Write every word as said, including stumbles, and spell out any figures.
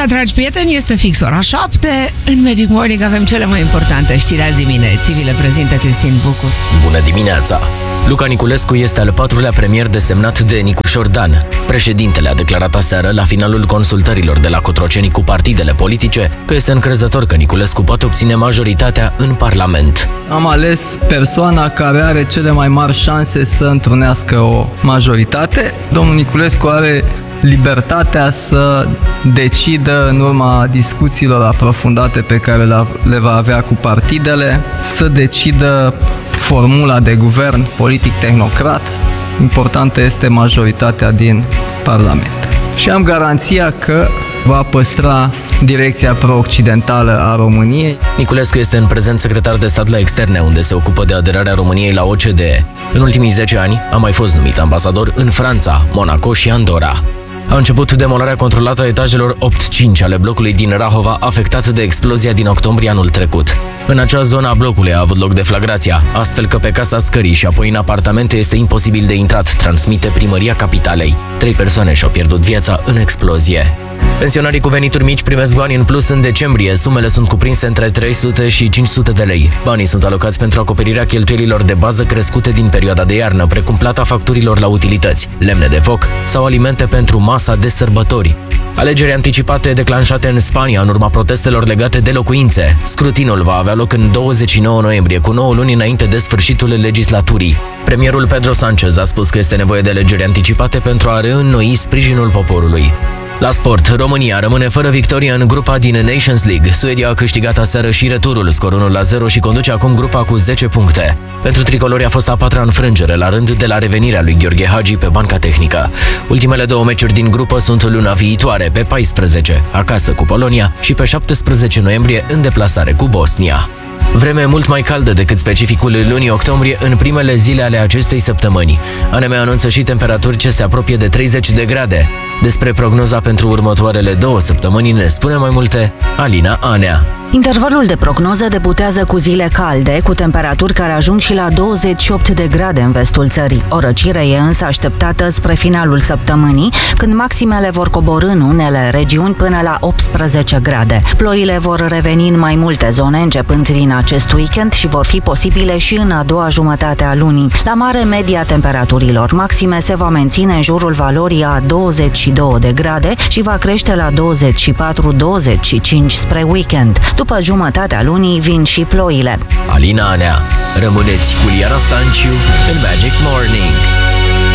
dimineața, dragi prieteni, este fix ora șapte. În Magic Morning avem cele mai importante știri ale dimineții. Vi le prezintă Cristin Bucu. Bună dimineața! Luca Niculescu este al patrulea premier desemnat de Nicușor Dan. Președintele a declarat aseară, la finalul consultărilor de la Cotroceni cu partidele politice, că este încrezător că Niculescu poate obține majoritatea în Parlament. Am ales persoana care are cele mai mari șanse să întrunească o majoritate. Domnul Niculescu are libertatea să decidă, în urma discuțiilor aprofundate pe care le va avea cu partidele, să decidă formula de guvern politic-tehnocrat. Importantă este majoritatea din Parlament. Și am garanția că va păstra direcția pro-occidentală a României. Niculescu este în prezent secretar de stat la externe, unde se ocupă de aderarea României la O C D E. În ultimii zece ani a mai fost numit ambasador în Franța, Monaco și Andorra. A început demolarea controlată a etajelor opt cinci ale blocului din Rahova, afectat de explozia din octombrie anul trecut. În acea zonă a blocului a avut loc deflagrația, astfel că pe Casa Scării și apoi în apartamente este imposibil de intrat, transmite Primăria Capitalei. Trei persoane și-au pierdut viața în explozie. Pensionarii cu venituri mici primesc bani în plus în decembrie. Sumele sunt cuprinse între trei sute și cinci sute de lei. Banii sunt alocați pentru acoperirea cheltuielilor de bază crescute din perioada de iarnă, precum plata facturilor la utilități, lemne de foc sau alimente pentru masa de sărbători. Alegeri anticipate declanșate în Spania în urma protestelor legate de locuințe. Scrutinul va avea loc în douăzeci și nouă noiembrie, cu nouă luni înainte de sfârșitul legislaturii. Premierul Pedro Sánchez a spus că este nevoie de alegeri anticipate pentru a reînnoi sprijinul poporului. La sport, România rămâne fără victorie în grupa din Nations League. Suedia a câștigat aseară și returul, scor unu la zero, și conduce acum grupa cu zece puncte. Pentru tricolori a fost a patra înfrângere la rând de la revenirea lui Gheorghe Hagi pe banca tehnică. Ultimele două meciuri din grupă sunt luna viitoare, pe paisprezece, acasă cu Polonia, și pe șaptesprezece noiembrie în deplasare cu Bosnia. Vreme mult mai caldă decât specificul lunii octombrie în primele zile ale acestei săptămâni. A N M anunță și temperaturi ce se apropie de treizeci de grade. Despre prognoza pentru următoarele două săptămâni ne spune mai multe Alina Anea. Intervalul de prognoză debutează cu zile calde, cu temperaturi care ajung și la douăzeci și opt de grade în vestul țării. O răcire e însă așteptată spre finalul săptămânii, când maximele vor coborî în unele regiuni până la optsprezece grade. Ploile vor reveni în mai multe zone începând din acest weekend și vor fi posibile și în a doua jumătate a lunii. La mare, media temperaturilor maxime se va menține în jurul valorii a douăzeci și două de grade și va crește la douăzeci și patru douăzeci și cinci spre weekend. După jumătatea lunii vin și ploile. Alina Anea, rămâneți cu Liana Stanciu în Magic Morning.